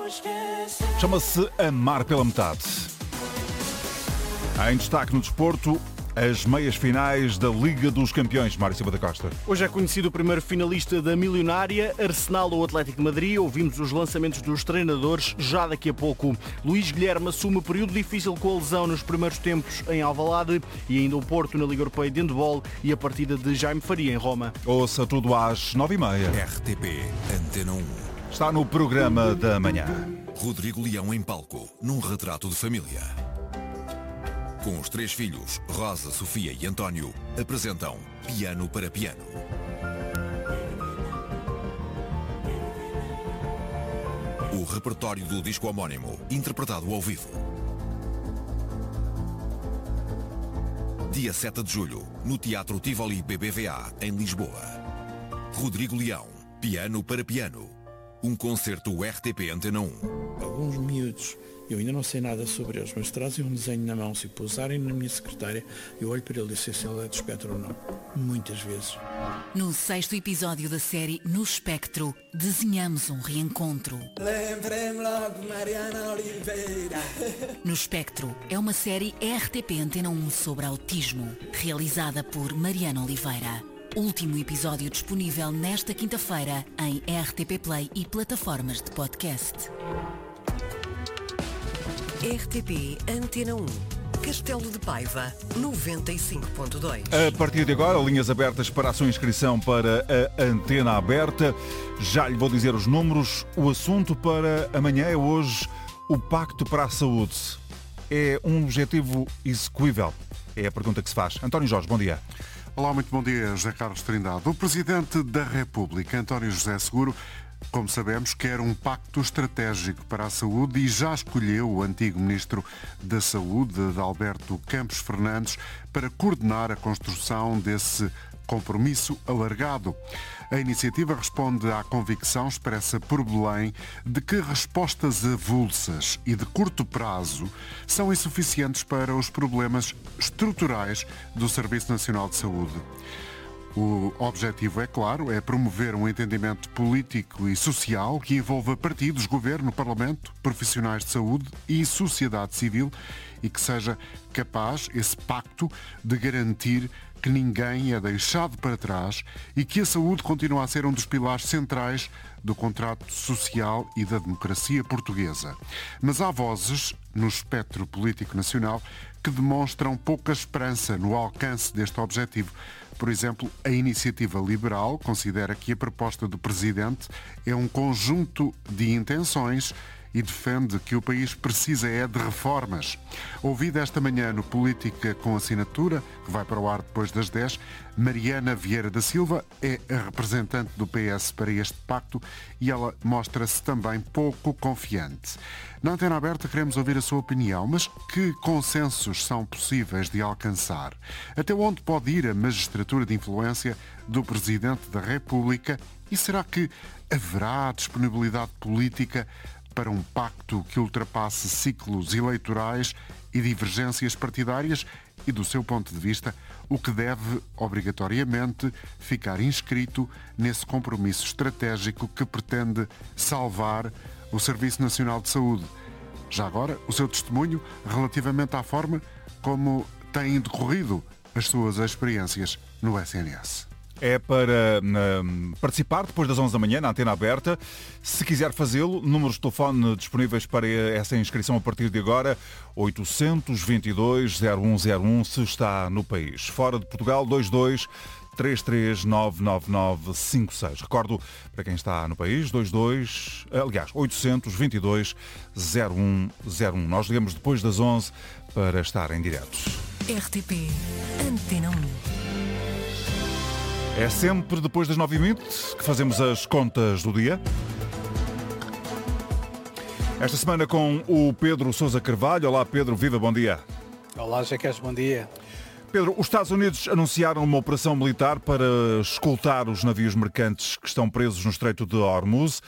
Chama-se Amar pela Metade. Em destaque no desporto, as meias finais da Liga dos Campeões. Mário Silva da Costa. Hoje é conhecido o primeiro finalista da Milionária, Arsenal ou Atlético de Madrid. Ouvimos os lançamentos dos treinadores já daqui a pouco. Luís Guilherme assume o período difícil com a lesão nos primeiros tempos em Alvalade e ainda o Porto na Liga Europeia de Handball e a partida de Jaime Faria em Roma. Ouça tudo às 9h30. RTP Antena 1. Está no programa da manhã. Rodrigo Leão em palco, num retrato de família. Com os três filhos, Rosa, Sofia e António, apresentam Piano para Piano. O repertório do disco homónimo, interpretado ao vivo. Dia 7 de julho, no Teatro Tivoli BBVA, em Lisboa. Rodrigo Leão, Piano para Piano. Um concerto RTP Antena 1. Alguns miúdos, eu ainda não sei nada sobre eles, mas trazem um desenho na mão, se o pusarem na minha secretária, eu olho para ele e sei se ele é do espectro ou não. Muitas vezes. No 6º episódio da série No Espectro, desenhamos um reencontro. Lembrem-me logo de Mariana Oliveira. No Espectro é uma série RTP Antena 1 sobre autismo, realizada por Mariana Oliveira. Último episódio disponível nesta quinta-feira em RTP Play e plataformas de podcast. RTP Antena 1. Castelo de Paiva, 95.2. A partir de agora, linhas abertas para a sua inscrição para a Antena Aberta. Já lhe vou dizer os números. O assunto para amanhã é hoje o Pacto para a Saúde. É um objetivo execuível? É a pergunta que se faz. António Jorge, bom dia. Olá, muito bom dia, José Carlos Trindade. O Presidente da República, António José Seguro, como sabemos, quer um pacto estratégico para a saúde e já escolheu o antigo Ministro da Saúde, Adalberto Campos Fernandes, para coordenar a construção desse compromisso alargado. A iniciativa responde à convicção expressa por Belém de que respostas avulsas e de curto prazo são insuficientes para os problemas estruturais do Serviço Nacional de Saúde. O objetivo, é claro, é promover um entendimento político e social que envolva partidos, governo, parlamento, profissionais de saúde e sociedade civil e que seja capaz, esse pacto, de garantir que ninguém é deixado para trás e que a saúde continua a ser um dos pilares centrais do contrato social e da democracia portuguesa. Mas há vozes no espectro político nacional que demonstram pouca esperança no alcance deste objetivo. Por exemplo, a Iniciativa Liberal considera que a proposta do Presidente é um conjunto de intenções e defende que o país precisa de reformas. Ouvida esta manhã no Política com Assinatura, que vai para o ar depois das 10, Mariana Vieira da Silva é a representante do PS para este pacto e ela mostra-se também pouco confiante. Na Antena Aberta queremos ouvir a sua opinião, mas que consensos são possíveis de alcançar? Até onde pode ir a magistratura de influência do Presidente da República e será que haverá disponibilidade política para um pacto que ultrapasse ciclos eleitorais e divergências partidárias e, do seu ponto de vista, o que deve, obrigatoriamente, ficar inscrito nesse compromisso estratégico que pretende salvar o Serviço Nacional de Saúde. Já agora, o seu testemunho relativamente à forma como têm decorrido as suas experiências no SNS. É para participar depois das 11 da manhã na Antena Aberta. Se quiser fazê-lo, números de telefone disponíveis para essa inscrição a partir de agora, 822-0101 se está no país. Fora de Portugal, 22 3399956. Recordo, para quem está no país, 822-0101. Nós ligamos depois das 11 para estar em direto. RTP Antena 1. É sempre depois das 9h20 que fazemos as contas do dia. Esta semana com o Pedro Sousa Carvalho. Olá Pedro, viva, bom dia. Olá, Jaquez, bom dia. Pedro, os Estados Unidos anunciaram uma operação militar para escoltar os navios mercantes que estão presos no Estreito de Hormuz.